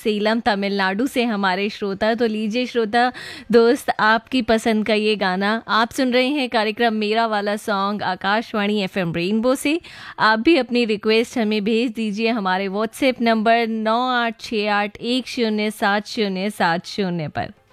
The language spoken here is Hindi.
सेलम तमिलनाडु से हमारे श्रोता। तो लीजिए श्रोता दोस्त, आपकी पसंद का ये गाना आप सुन रहे हैं कार्यक्रम मेरा वाला सॉन्ग आकाशवाणी एफएम रेनबो से। आप भी अपनी रिक्वेस्ट हमें भेज दीजिए हमारे व्हाट्सएप नंबर 9868107070 पर।